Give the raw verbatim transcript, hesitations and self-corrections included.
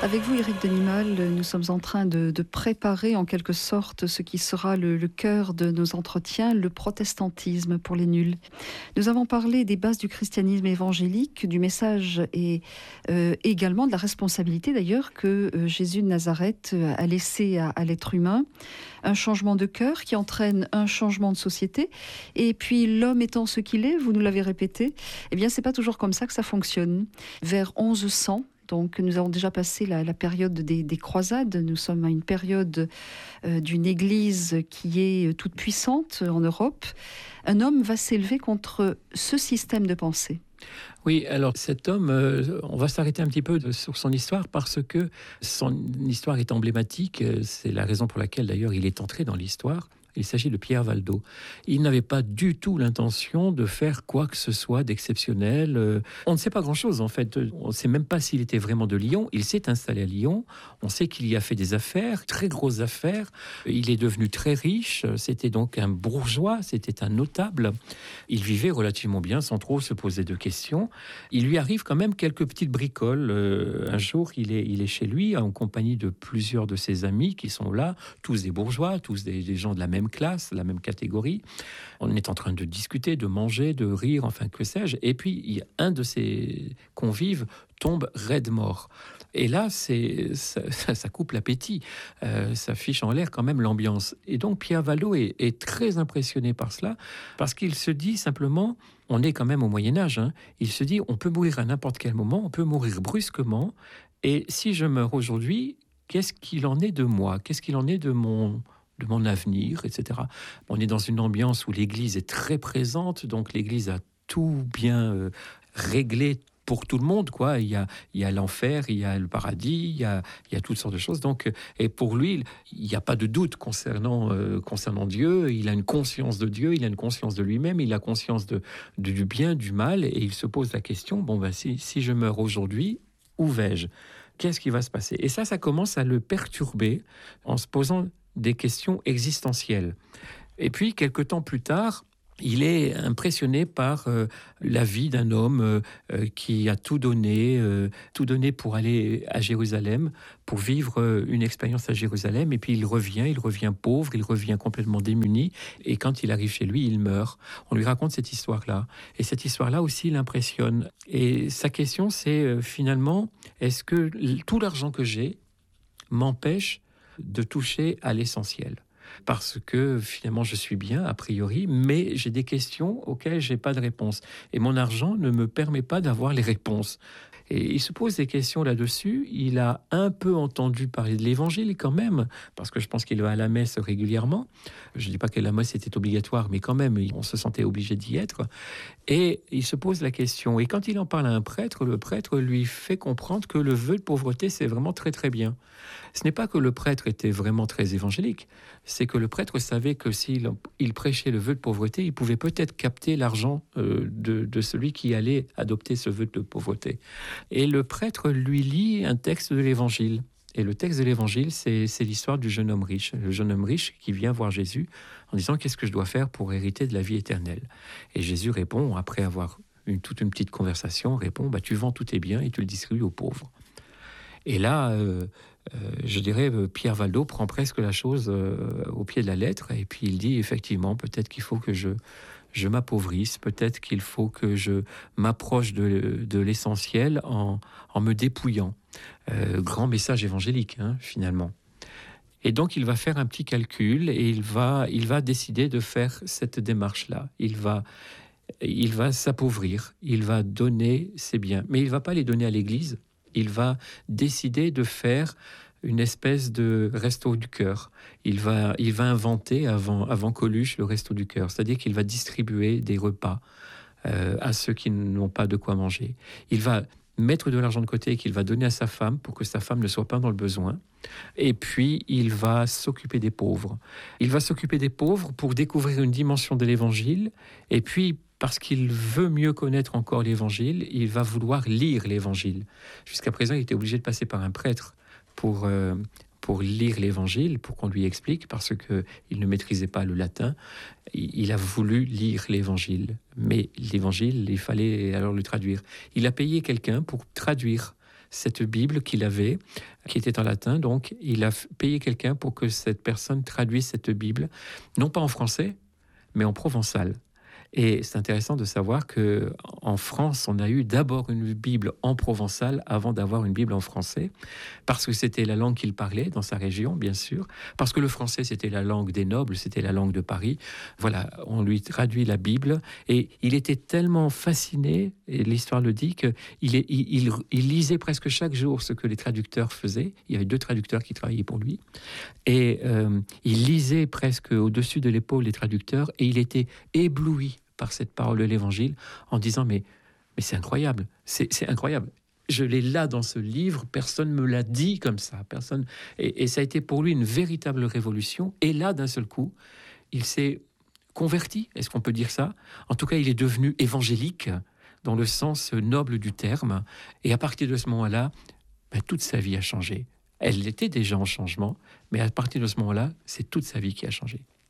Avec vous, Éric Denimal, nous sommes en train de, de préparer en quelque sorte ce qui sera le, le cœur de nos entretiens, le protestantisme pour les nuls. Nous avons parlé des bases du christianisme évangélique, du message et euh, également de la responsabilité d'ailleurs que euh, Jésus de Nazareth a laissé à, à l'être humain. Un changement de cœur qui entraîne un changement de société. Et puis l'homme étant ce qu'il est, vous nous l'avez répété, eh bien c'est pas toujours comme ça que ça fonctionne. Vers onze cents, donc nous avons déjà passé la, la période des, des croisades, nous sommes à une période euh, d'une église qui est toute puissante en Europe. Un homme va s'élever contre ce système de pensée. Oui, alors cet homme, euh, on va s'arrêter un petit peu de, sur son histoire parce que son histoire est emblématique. C'est la raison pour laquelle d'ailleurs il est entré dans l'histoire. Il s'agit de Pierre Valdo. Il n'avait pas du tout l'intention de faire quoi que ce soit d'exceptionnel. On ne sait pas grand-chose en fait. On ne sait même pas s'il était vraiment de Lyon. Il s'est installé à Lyon. On sait qu'il y a fait des affaires, très grosses affaires. Il est devenu très riche. C'était donc un bourgeois, c'était un notable. Il vivait relativement bien sans trop se poser de questions. Il lui arrive quand même quelques petites bricoles. Un jour, il est, il est chez lui en compagnie de plusieurs de ses amis qui sont là, tous des bourgeois, tous des, des gens de la même classe, la même catégorie. On est en train de discuter, de manger, de rire, enfin que sais-je. Et puis, il y a un de ses convives tombe raide mort. Et là, c'est, ça, ça, ça coupe l'appétit. Euh, ça fiche en l'air quand même l'ambiance. Et donc, Pierre Valdo est, est très impressionné par cela, parce qu'il se dit simplement, on est quand même au Moyen-Âge, hein, il se dit, on peut mourir à n'importe quel moment, on peut mourir brusquement, et si je meurs aujourd'hui, qu'est-ce qu'il en est de moi ? Qu'est-ce qu'il en est de mon... de mon avenir, et cetera. On est dans une ambiance où l'Église est très présente, donc l'Église a tout bien euh, réglé pour tout le monde, quoi. Il y a, il y a l'enfer, il y a le paradis, il y a, il y a toutes sortes de choses. Donc, et pour lui, il n'y a pas de doute concernant, euh, concernant Dieu. Il a une conscience de Dieu, il a une conscience de lui-même, il a conscience de, de, du bien, du mal, et il se pose la question, bon, ben, si, si je meurs aujourd'hui, où vais-je ? Qu'est-ce qui va se passer ? Et ça, ça commence à le perturber en se posant des questions existentielles. Et puis, quelque temps plus tard, il est impressionné par euh, la vie d'un homme euh, euh, qui a tout donné, euh, tout donné pour aller à Jérusalem, pour vivre euh, une expérience à Jérusalem. Et puis il revient, il revient pauvre, il revient complètement démuni. Et quand il arrive chez lui, il meurt. On lui raconte cette histoire-là. Et cette histoire-là aussi l'impressionne. Et sa question, c'est euh, finalement, est-ce que tout l'argent que j'ai m'empêche de toucher à l'essentiel ? Parce que finalement je suis bien a priori, mais j'ai des questions auxquelles j'ai pas de réponse et mon argent ne me permet pas d'avoir les réponses. Et il se pose des questions là-dessus. Il a un peu entendu parler de l'évangile quand même, parce que je pense qu'il va à la messe régulièrement. Je ne dis pas que la messe était obligatoire, mais quand même, on se sentait obligé d'y être. Et il se pose la question. Et quand il en parle à un prêtre, le prêtre lui fait comprendre que le vœu de pauvreté, c'est vraiment très très bien. Ce n'est pas que le prêtre était vraiment très évangélique, c'est que le prêtre savait que s'il il prêchait le vœu de pauvreté, il pouvait peut-être capter l'argent euh, de, de celui qui allait adopter ce vœu de pauvreté. Et le prêtre lui lit un texte de l'Évangile. Et le texte de l'Évangile, c'est, c'est l'histoire du jeune homme riche. Le jeune homme riche qui vient voir Jésus en disant « Qu'est-ce que je dois faire pour hériter de la vie éternelle ?» Et Jésus répond, après avoir eu toute une petite conversation, répond bah, « Tu vends tous tes biens et tu le distribues aux pauvres. » Et là, euh, euh, je dirais, Pierre Valdo prend presque la chose euh, au pied de la lettre. Et puis il dit effectivement, peut-être qu'il faut que je... je m'appauvrisse, peut-être qu'il faut que je m'approche de, de l'essentiel en, en me dépouillant. Euh, grand message évangélique, hein, finalement. Et donc, il va faire un petit calcul et il va, il va décider de faire cette démarche-là. Il va, il va s'appauvrir, il va donner ses biens. Mais il ne va pas les donner à l'Église, il va décider de faire une espèce de resto du cœur. Il va, il va inventer avant, avant Coluche le resto du cœur, c'est-à-dire qu'il va distribuer des repas euh, à ceux qui n'ont pas de quoi manger. Il va mettre de l'argent de côté qu'il va donner à sa femme pour que sa femme ne soit pas dans le besoin. Et puis, il va s'occuper des pauvres. Il va s'occuper des pauvres pour découvrir une dimension de l'Évangile. Et puis, parce qu'il veut mieux connaître encore l'Évangile, il va vouloir lire l'Évangile. Jusqu'à présent, il était obligé de passer par un prêtre pour, euh, pour lire l'Évangile, pour qu'on lui explique, parce qu'il ne maîtrisait pas le latin. Il a voulu lire l'Évangile, mais l'Évangile, il fallait alors le traduire. Il a payé quelqu'un pour traduire cette Bible qu'il avait, qui était en latin. Donc, il a payé quelqu'un pour que cette personne traduise cette Bible, non pas en français, mais en provençal. Et c'est intéressant de savoir que en France, on a eu d'abord une Bible en provençal avant d'avoir une Bible en français, parce que c'était la langue qu'il parlait dans sa région, bien sûr, parce que le français, c'était la langue des nobles, c'était la langue de Paris. Voilà, on lui traduit la Bible, et il était tellement fasciné, et l'histoire le dit, qu'il il, il, il lisait presque chaque jour ce que les traducteurs faisaient. Il y avait deux traducteurs qui travaillaient pour lui, et euh, il lisait presque au-dessus de l'épaule les traducteurs, et il était ébloui par cette parole de l'Évangile, en disant mais, mais c'est incroyable, c'est, c'est incroyable. Je l'ai là dans ce livre, personne ne me l'a dit comme ça, personne. Et, et ça a été pour lui une véritable révolution. Et là, d'un seul coup, il s'est converti, est-ce qu'on peut dire ça? En tout cas, il est devenu évangélique dans le sens noble du terme. Et à partir de ce moment-là, ben, toute sa vie a changé. Elle était déjà en changement, mais à partir de ce moment-là, c'est toute sa vie qui a changé.